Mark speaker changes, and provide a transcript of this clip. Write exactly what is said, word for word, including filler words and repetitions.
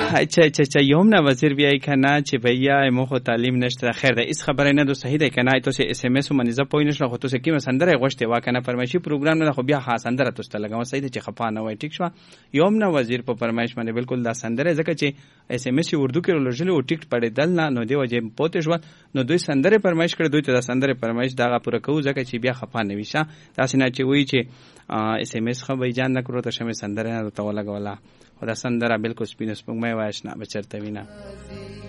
Speaker 1: اچھا اچھا اچھا یوم نه وزیر بیا کنه چې بیا مو خو تعلیم نشته خیر ده اس خبره نه دو صحیح ده کنه تو سه اس ام اس منځه پوی نشله خو تو سه کیمه سندره غوښته واکنه فرمایشي پروګرام نه خو بیا خاص سندره توسته لګاو صحیح ده چې خپانه وای ټیک شو یوم نه وزیر په فرمایش باندې بالکل دا سندره ځکه چې اس ام اس اردو کې ولژل او ټیکټ پړې دل نه نو دی وجه پوتې شو نو دوی سندره فرمایش کړ دوی ته دا سندره فرمایش دا پوره کوو ځکه چې بیا خپانه ویشه تاسو نه چې وی چې اس ام اس خو به جان نه کړو ته شمه سندره نه ته ولګولا خدا سندره بالکل سپینس پنګ مې واشنا بچرته وینا